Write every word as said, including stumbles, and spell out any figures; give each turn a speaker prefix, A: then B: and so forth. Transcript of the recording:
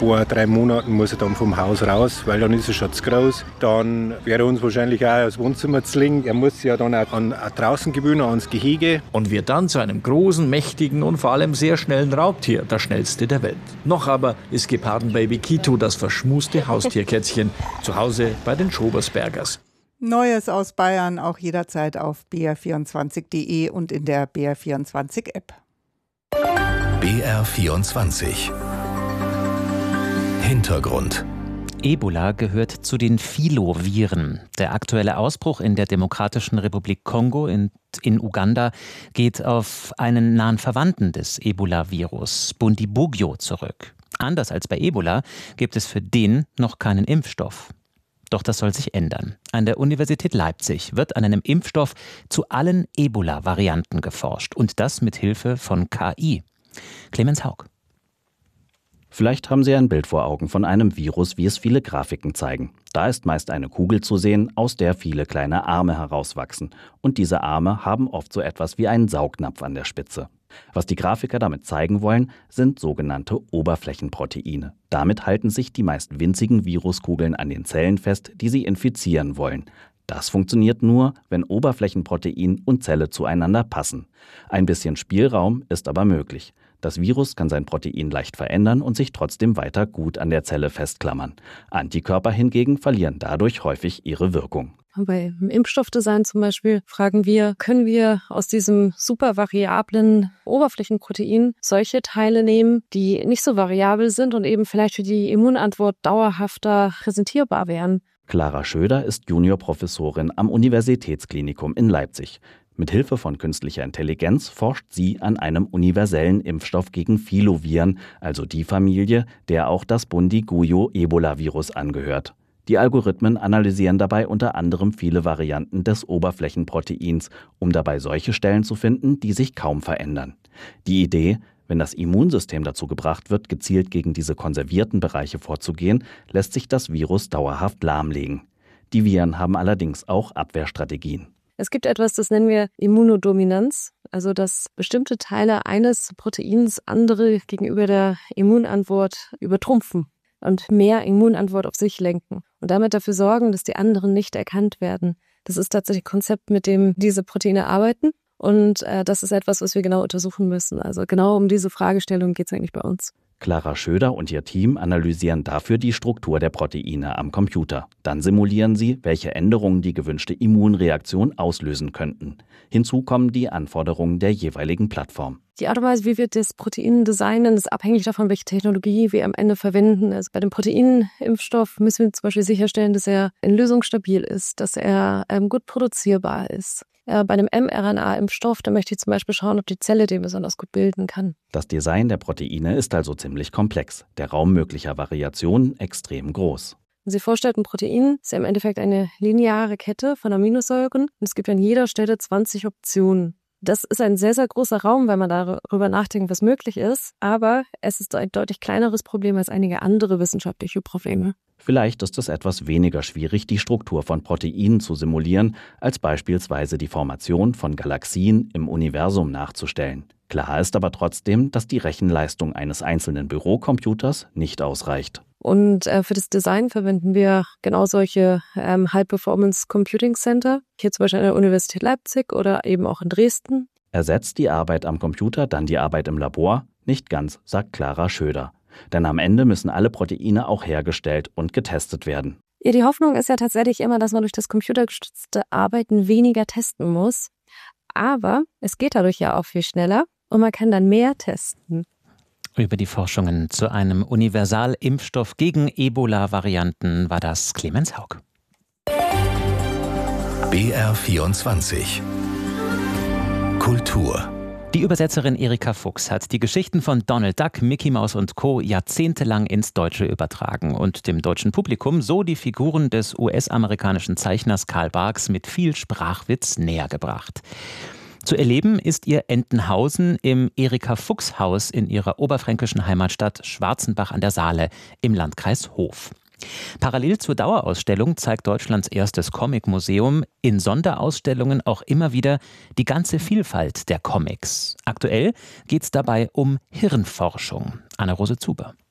A: zwei, drei Monaten muss er dann vom Haus raus, weil dann ist er schon zu groß. Dann wäre er uns wahrscheinlich auch das Wohnzimmer zwingen. Er muss sich ja dann auch an, auch draußen gewöhnen, ans Gehege.
B: Und wird dann zu einem großen, mächtigen und vor allem sehr schnellen Raubtier, das schnellste der Welt. Noch aber ist Gepardenbaby Kito das verschmuste Haustierkätzchen, zu Hause bei den Schobersbergers.
C: Neues aus Bayern auch jederzeit auf b r vierundzwanzig punkt d e und in der B R vierundzwanzig App.
D: B R vierundzwanzig Hintergrund.
E: Ebola gehört zu den Filoviren. Der aktuelle Ausbruch in der Demokratischen Republik Kongo in, in Uganda geht auf einen nahen Verwandten des Ebola-Virus, Bundibugyo, zurück. Anders als bei Ebola gibt es für den noch keinen Impfstoff. Doch das soll sich ändern. An der Universität Leipzig wird an einem Impfstoff zu allen Ebola-Varianten geforscht. Und das mit Hilfe von K I. Clemens Haug.
F: Vielleicht haben Sie ein Bild vor Augen von einem Virus, wie es viele Grafiken zeigen. Da ist meist eine Kugel zu sehen, aus der viele kleine Arme herauswachsen. Und diese Arme haben oft so etwas wie einen Saugnapf an der Spitze. Was die Grafiker damit zeigen wollen, sind sogenannte Oberflächenproteine. Damit halten sich die meist winzigen Viruskugeln an den Zellen fest, die sie infizieren wollen. Das funktioniert nur, wenn Oberflächenprotein und Zelle zueinander passen. Ein bisschen Spielraum ist aber möglich. Das Virus kann sein Protein leicht verändern und sich trotzdem weiter gut an der Zelle festklammern. Antikörper hingegen verlieren dadurch häufig ihre Wirkung.
G: Beim Impfstoffdesign zum Beispiel fragen wir, können wir aus diesem super variablen Oberflächenprotein solche Teile nehmen, die nicht so variabel sind und eben vielleicht für die Immunantwort dauerhafter präsentierbar wären.
F: Clara Schöder ist Juniorprofessorin am Universitätsklinikum in Leipzig. Mit Hilfe von künstlicher Intelligenz forscht sie an einem universellen Impfstoff gegen Filoviren, also die Familie, der auch das Bundibugyo-Ebola-Virus angehört. Die Algorithmen analysieren dabei unter anderem viele Varianten des Oberflächenproteins, um dabei solche Stellen zu finden, die sich kaum verändern. Die Idee, wenn das Immunsystem dazu gebracht wird, gezielt gegen diese konservierten Bereiche vorzugehen, lässt sich das Virus dauerhaft lahmlegen. Die Viren haben allerdings auch Abwehrstrategien.
G: Es gibt etwas, das nennen wir Immunodominanz, also dass bestimmte Teile eines Proteins andere gegenüber der Immunantwort übertrumpfen und mehr Immunantwort auf sich lenken und damit dafür sorgen, dass die anderen nicht erkannt werden. Das ist tatsächlich ein Konzept, mit dem diese Proteine arbeiten und äh, das ist etwas, was wir genau untersuchen müssen. Also genau um diese Fragestellung geht es eigentlich bei uns.
F: Clara Schöder und ihr Team analysieren dafür die Struktur der Proteine am Computer. Dann simulieren sie, welche Änderungen die gewünschte Immunreaktion auslösen könnten. Hinzu kommen die Anforderungen der jeweiligen Plattform.
G: Die Art und Weise, wie wir das Protein designen, ist abhängig davon, welche Technologie wir am Ende verwenden. Also bei dem Proteinimpfstoff müssen wir zum Beispiel sicherstellen, dass er in Lösung stabil ist, dass er ähm, gut produzierbar ist. Äh, bei einem mRNA-Impfstoff, da möchte ich zum Beispiel schauen, ob die Zelle den besonders gut bilden kann.
F: Das Design der Proteine ist also ziemlich komplex, der Raum möglicher Variationen extrem groß.
G: Wenn Sie sich vorstellen, ein Protein ist ja im Endeffekt eine lineare Kette von Aminosäuren und es gibt an jeder Stelle zwanzig Optionen. Das ist ein sehr, sehr großer Raum, wenn man darüber nachdenkt, was möglich ist, aber es ist ein deutlich kleineres Problem als einige andere wissenschaftliche Probleme.
F: Vielleicht ist es etwas weniger schwierig, die Struktur von Proteinen zu simulieren, als beispielsweise die Formation von Galaxien im Universum nachzustellen. Klar ist aber trotzdem, dass die Rechenleistung eines einzelnen Bürocomputers nicht ausreicht.
G: Und äh, für das Design verwenden wir genau solche ähm, High-Performance Computing Center, hier zum Beispiel an der Universität Leipzig oder eben auch in Dresden.
F: Ersetzt die Arbeit am Computer dann die Arbeit im Labor? Nicht ganz, sagt Clara Schöder. Denn am Ende müssen alle Proteine auch hergestellt und getestet werden.
G: Ja, die Hoffnung ist ja tatsächlich immer, dass man durch das computergestützte Arbeiten weniger testen muss. Aber es geht dadurch ja auch viel schneller und man kann dann mehr testen.
E: Über die Forschungen zu einem Universalimpfstoff gegen Ebola-Varianten war das Clemens Haug.
D: B R vierundzwanzig Kultur.
E: Die Übersetzerin Erika Fuchs hat die Geschichten von Donald Duck, Mickey Mouse und Co. jahrzehntelang ins Deutsche übertragen und dem deutschen Publikum so die Figuren des U S-amerikanischen Zeichners Carl Barks mit viel Sprachwitz nähergebracht. Zu erleben ist ihr Entenhausen im Erika-Fuchs-Haus in ihrer oberfränkischen Heimatstadt Schwarzenbach an der Saale im Landkreis Hof. Parallel zur Dauerausstellung zeigt Deutschlands erstes Comic-Museum in Sonderausstellungen auch immer wieder die ganze Vielfalt der Comics. Aktuell geht es dabei um Hirnforschung. Anne-Rose Zuber.